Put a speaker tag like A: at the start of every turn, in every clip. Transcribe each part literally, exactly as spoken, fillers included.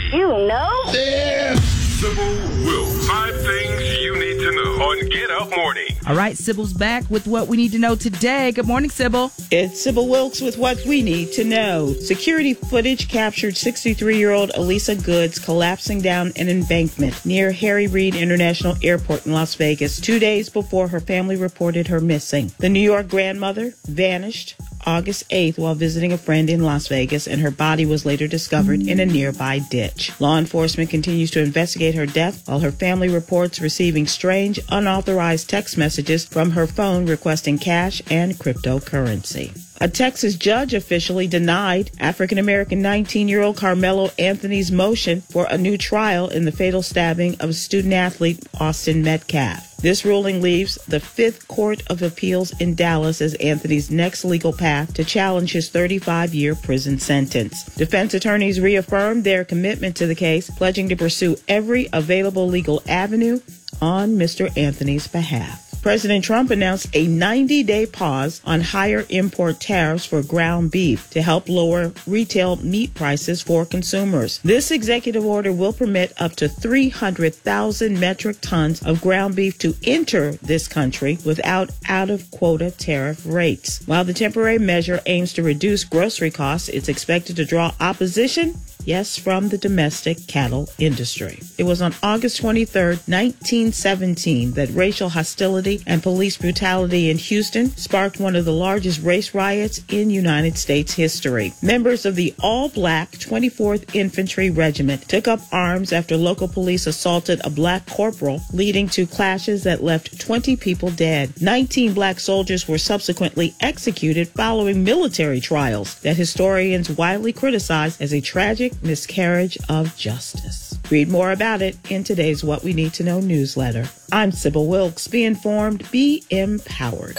A: You know?
B: Yeah.
C: Sybil Wilkes. Five things you need to know on Get Up Morning.
D: All right, Sybil's back with what we need to know today. Good morning, Sybil.
E: It's Sybil Wilkes with what we need to know. Security footage captured sixty-three-year-old Elisa Goods collapsing down an embankment near Harry Reid International Airport in Las Vegas two days before her family reported her missing. The New York grandmother vanished August eighth while visiting a friend in Las Vegas, and her body was later discovered in a nearby ditch. Law enforcement continues to investigate her death, while her family reports receiving strange, unauthorized text messages from her phone requesting cash and cryptocurrency. A Texas judge officially denied African-American nineteen-year-old Carmelo Anthony's motion for a new trial in the fatal stabbing of student-athlete Austin Metcalf. This ruling leaves the Fifth Court of Appeals in Dallas as Anthony's next legal path to challenge his thirty-five-year prison sentence. Defense attorneys reaffirmed their commitment to the case, pledging to pursue every available legal avenue on Mister Anthony's behalf. President Trump announced a ninety-day pause on higher import tariffs for ground beef to help lower retail meat prices for consumers. This executive order will permit up to three hundred thousand metric tons of ground beef to enter this country without out-of-quota tariff rates. While the temporary measure aims to reduce grocery costs, it's expected to draw opposition, yes, from the domestic cattle industry. It was on August twenty-third, nineteen seventeen, that racial hostility and police brutality in Houston sparked one of the largest race riots in United States history. Members of the all-black twenty-fourth Infantry Regiment took up arms after local police assaulted a black corporal, leading to clashes that left twenty people dead. nineteen black soldiers were subsequently executed following military trials that historians widely criticize as a tragic miscarriage of justice. Read more about it in today's What We Need to Know newsletter. I'm Sybil Wilkes. Be informed, be empowered.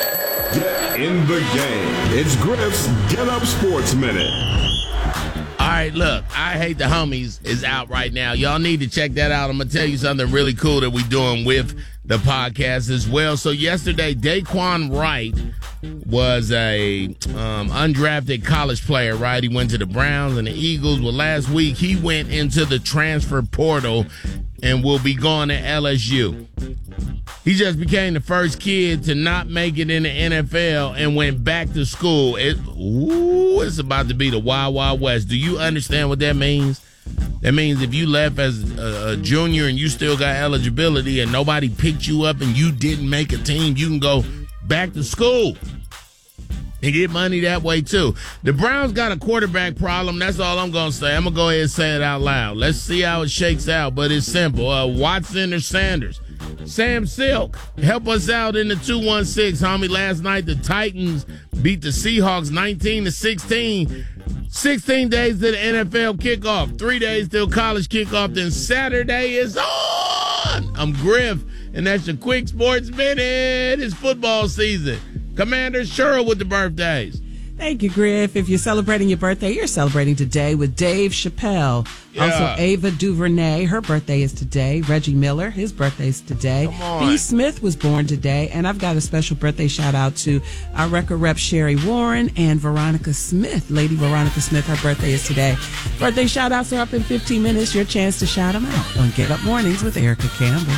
C: Get in the game. It's Griff's Get Up Sports Minute.
B: All right, look, I Hate the Homies is out right now. Y'all need to check that out. I'm going to tell you something really cool that we're doing with the podcast as well. So yesterday, Daquan Wright was a um, undrafted college player, right? He went to the Browns and the Eagles. Well, last week, he went into the transfer portal and will be going to L S U. He just became the first kid to not make it in the N F L and went back to school. It, ooh, it's about to be the Wild Wild West. Do you understand what that means? That means if you left as a, a junior and you still got eligibility and nobody picked you up and you didn't make a team, you can go back to school and get money that way too. The Browns got a quarterback problem. That's all I'm going to say. I'm going to go ahead and say it out loud. Let's see how it shakes out, but it's simple. Uh, Watson or Sanders? Sam Silk, help us out in the two one six, homie. Last night, the Titans beat the Seahawks nineteen to sixteen. sixteen days to the N F L kickoff. Three days till college kickoff. Then Saturday is on. I'm Griff, and that's your Quick Sports Minute. It's football season. Commander Cheryl with the birthdays.
F: Thank you, Griff. If you're celebrating your birthday, you're celebrating today with Dave Chappelle.
B: Yeah.
F: Also, Ava DuVernay, her birthday is today. Reggie Miller, his birthday is today.
B: Come on.
F: B. Smith was born today. And I've got a special birthday shout out to our record rep Sherry Warren and Veronica Smith. Lady Veronica Smith, her birthday is today. Birthday shout outs are up in fifteen minutes. Your chance to shout them out on Get Up Mornings with Erica Campbell.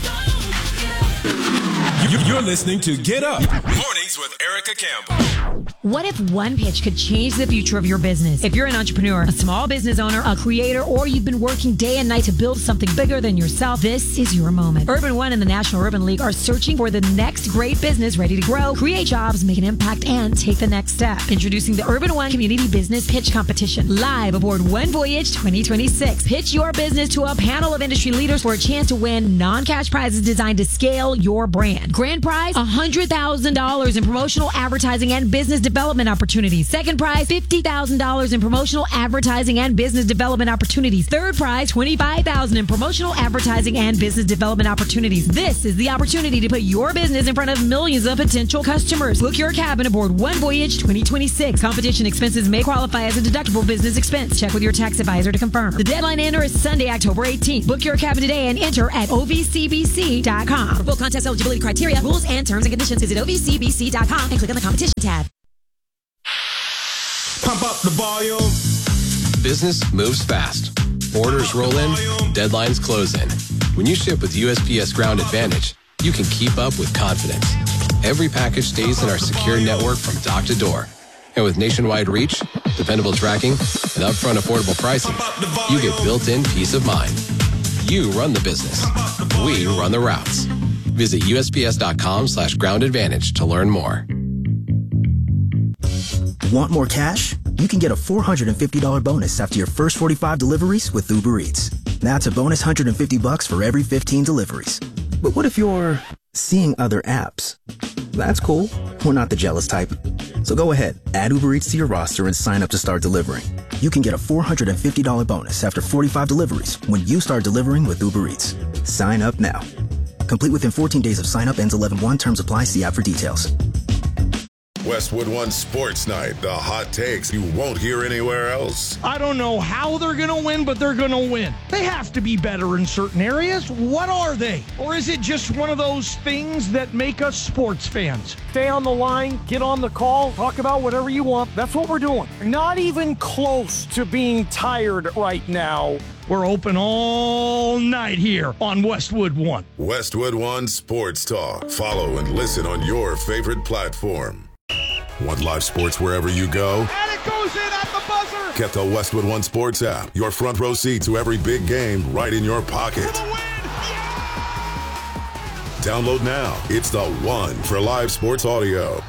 G: You're listening to Get Up Mornings with Erica Campbell.
H: What if one pitch could change the future of your business? If you're an entrepreneur, a small business owner, a creator, or you've been working day and night to build something bigger than yourself, this is your moment. Urban One and the National Urban League are searching for the next great business ready to grow, create jobs, make an impact, and take the next step. Introducing the Urban One Community Business Pitch Competition, live aboard One Voyage twenty twenty-six. Pitch your business to a panel of industry leaders for a chance to win non-cash prizes designed to scale your brand. Grand prize, one hundred thousand dollars in promotional advertising and business development opportunities. Second prize, fifty thousand dollars in promotional advertising and business development opportunities. Third prize, twenty-five thousand dollars in promotional advertising and business development opportunities. This is the opportunity to put your business in front of millions of potential customers. Book your cabin aboard One Voyage twenty twenty-six. Competition expenses may qualify as a deductible business expense. Check with your tax advisor to confirm. The deadline to enter is Sunday, October eighteenth. Book your cabin today and enter at O V C B C dot com. For full contest eligibility criteria, rules, and terms and conditions, visit O V C B C dot com and click on the competition tab.
G: Pump up the volume.
I: Business moves fast.
A: Orders roll in, deadlines close in. When you ship with U S P S Ground Advantage, you can keep up with confidence. Every package stays in our secure network from dock to door. And with nationwide reach, dependable tracking, and upfront affordable pricing, you get built-in peace of mind. You run the business. We run the routes. Visit USPS.com slash ground advantage to learn more.
I: Want more cash? You can get a four hundred fifty dollars bonus after your first forty-five deliveries with Uber Eats. That's a bonus one hundred fifty bucks for every fifteen deliveries. But what if you're seeing other apps? That's cool. We're not the jealous type. So go ahead, add Uber Eats to your roster and sign up to start delivering. You can get a four hundred fifty dollars bonus after forty-five deliveries when you start delivering with Uber Eats. Sign up now. Complete within fourteen days of sign up, ends eleven one. Terms apply. See app for details.
C: Westwood One Sports Night, the hot takes you won't hear anywhere else.
J: I don't know how they're going to win, but they're going to win. They have to be better in certain areas. What are they? Or is it just one of those things that make us sports fans? Stay on the line, get on the call, talk about whatever you want. That's what we're doing. Not even close to being tired right now. We're open all night here on Westwood One.
C: Westwood One Sports Talk. Follow and listen on your favorite platform. Want live sports wherever you go?
J: And it goes in at the buzzer!
C: Get the Westwood One Sports app. Your front row seat to every big game right in your pocket. Download now. It's the one for live sports audio.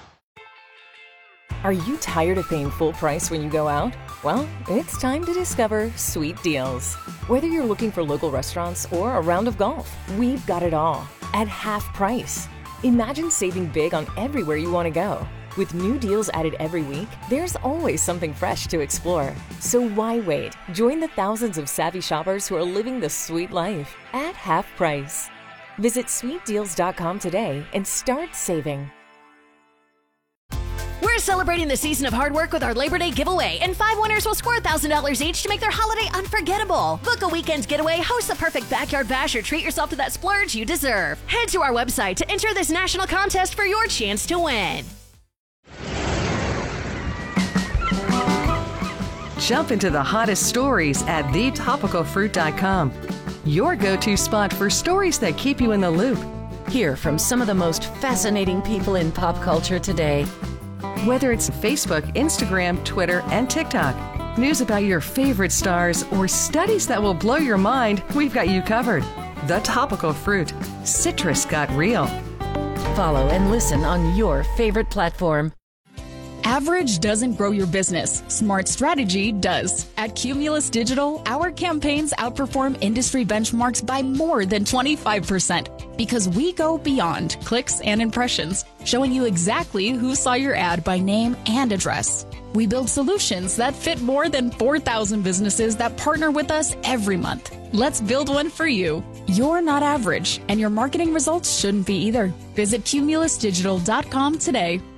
K: Are you tired of paying full price when you go out? Well, it's time to discover Sweet Deals. Whether you're looking for local restaurants or a round of golf, we've got it all at half price. Imagine saving big on everywhere you want to go. With new deals added every week, there's always something fresh to explore. So why wait? Join the thousands of savvy shoppers who are living the sweet life at half price. Visit sweet deals dot com today and start saving.
L: We're celebrating the season of hard work with our Labor Day giveaway, and five winners will score one thousand dollars each to make their holiday unforgettable. Book a weekend getaway, host the perfect backyard bash, or treat yourself to that splurge you deserve. Head to our website to enter this national contest for your chance to win.
M: Jump into the hottest stories at the topical fruit dot com. Your go-to spot for stories that keep you in the loop.
N: Hear from some of the most fascinating people in pop culture today.
M: Whether it's Facebook, Instagram, Twitter, and TikTok, news about your favorite stars, or studies that will blow your mind, we've got you covered. The Topical Fruit. Citrus got real.
N: Follow and listen on your favorite platform.
O: Average doesn't grow your business. Smart strategy does. At Cumulus Digital, our campaigns outperform industry benchmarks by more than twenty-five percent because we go beyond clicks and impressions, showing you exactly who saw your ad by name and address. We build solutions that fit more than four thousand businesses that partner with us every month. Let's build one for you. You're not average, and your marketing results shouldn't be either. Visit cumulus digital dot com today.